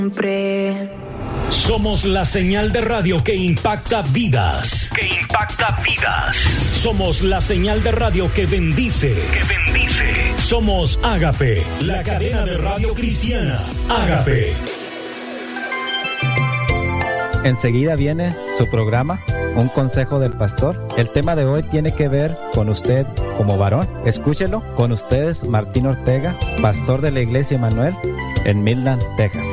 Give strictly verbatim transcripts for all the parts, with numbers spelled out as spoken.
Somos la señal de radio que impacta vidas. Que impacta vidas. Somos la señal de radio que bendice. Que bendice. Somos Ágape, la cadena de radio cristiana. Ágape. Enseguida viene su programa, Un Consejo del Pastor. El tema de hoy tiene que ver con usted como varón. Escúchelo. Con ustedes, Martín Ortega, pastor de la Iglesia Emmanuel en Midland, Texas.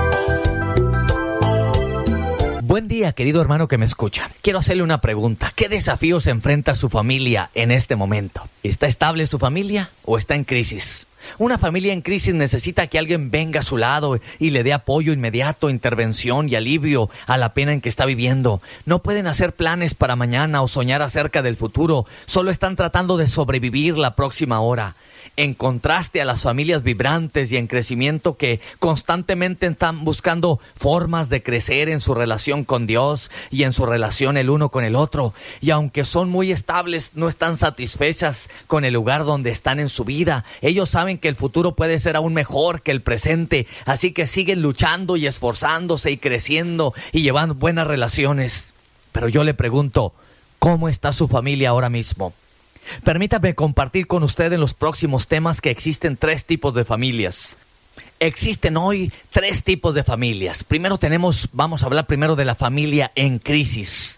Buen día, querido hermano que me escucha. Quiero hacerle una pregunta. ¿Qué desafíos enfrenta su familia en este momento? ¿Está estable su familia o está en crisis? Una familia en crisis necesita que alguien venga a su lado y le dé apoyo inmediato, intervención y alivio a la pena en que está viviendo. No pueden hacer planes para mañana o soñar acerca del futuro. Solo están tratando de sobrevivir la próxima hora. En contraste a las familias vibrantes y en crecimiento que constantemente están buscando formas de crecer en su relación con Dios y en su relación el uno con el otro. Y aunque son muy estables, no están satisfechas con el lugar donde están en su vida. Ellos saben que el futuro puede ser aún mejor que el presente. Así que siguen luchando y esforzándose y creciendo y llevando buenas relaciones. Pero yo le pregunto, ¿cómo está su familia ahora mismo? Permítame compartir con usted en los próximos temas que existen tres tipos de familias. Existen hoy tres tipos de familias. Primero tenemos, vamos a hablar primero de la familia en crisis.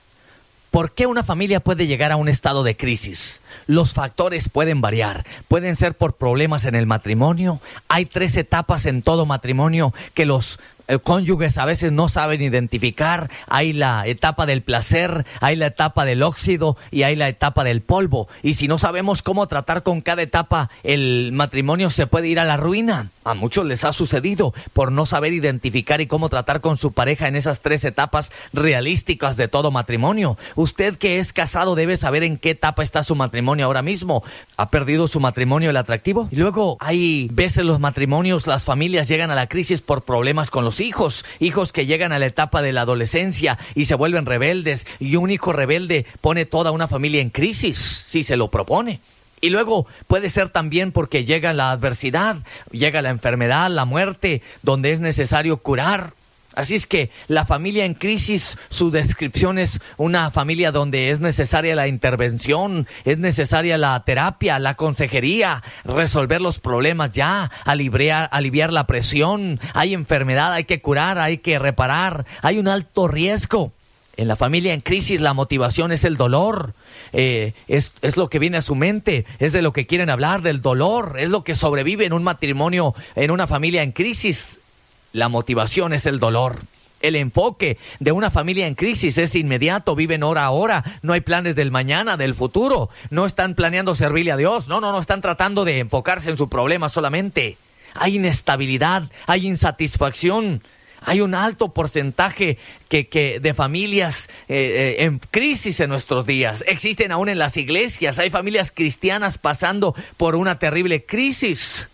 ¿Por qué una familia puede llegar a un estado de crisis? Los factores pueden variar. Pueden ser por problemas en el matrimonio. Hay tres etapas en todo matrimonio que los eh, cónyuges a veces no saben identificar. Hay la etapa del placer, hay la etapa del óxido y hay la etapa del polvo. Y si no sabemos cómo tratar con cada etapa, el matrimonio se puede ir a la ruina. A muchos les ha sucedido por no saber identificar y cómo tratar con su pareja en esas tres etapas realísticas de todo matrimonio. Usted que es casado debe saber en qué etapa está su matrimonio ahora mismo. ¿Ha perdido su matrimonio el atractivo? Y luego hay veces los matrimonios, las familias llegan a la crisis por problemas con los hijos. Hijos que llegan a la etapa de la adolescencia y se vuelven rebeldes. Y un hijo rebelde pone toda una familia en crisis, si se lo propone. Y luego puede ser también porque llega la adversidad, llega la enfermedad, la muerte, donde es necesario curar. Así es que la familia en crisis, su descripción es una familia donde es necesaria la intervención, es necesaria la terapia, la consejería, resolver los problemas ya, aliviar, aliviar la presión. Hay enfermedad, hay que curar, hay que reparar, hay un alto riesgo. En la familia en crisis la motivación es el dolor, eh, es, es lo que viene a su mente, es de lo que quieren hablar, del dolor, es lo que sobrevive en un matrimonio, en una familia en crisis. La motivación es el dolor. El enfoque de una familia en crisis es inmediato, viven hora a hora, no hay planes del mañana, del futuro, no están planeando servirle a Dios, no, no, no, están tratando de enfocarse en su problema solamente. Hay inestabilidad, hay insatisfacción. Hay un alto porcentaje que, que de familias eh, eh, en crisis en nuestros días. Existen aún en las iglesias. Hay familias cristianas pasando por una terrible crisis.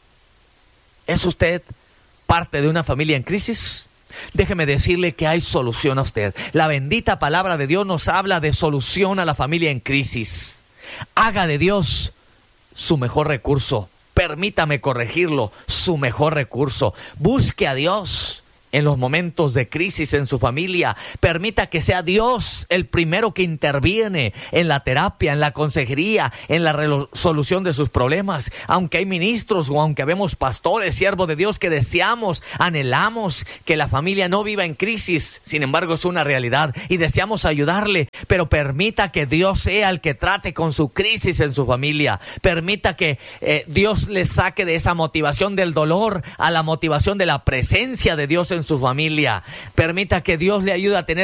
¿Es usted parte de una familia en crisis? Déjeme decirle que hay solución a usted. La bendita palabra de Dios nos habla de solución a la familia en crisis. Haga de Dios su mejor recurso. Permítame corregirlo, su mejor recurso. Busque a Dios en los momentos de crisis en su familia. Permita que sea Dios el primero que interviene en la terapia, en la consejería, en la resolución de sus problemas. Aunque hay ministros o aunque vemos pastores, siervos de Dios que deseamos, anhelamos que la familia no viva en crisis. Sin embargo, es una realidad y deseamos ayudarle. Pero permita que Dios sea el que trate con su crisis en su familia. Permita que eh, Dios le saque de esa motivación del dolor a la motivación de la presencia de Dios en su familia. Permita que Dios le ayude a tener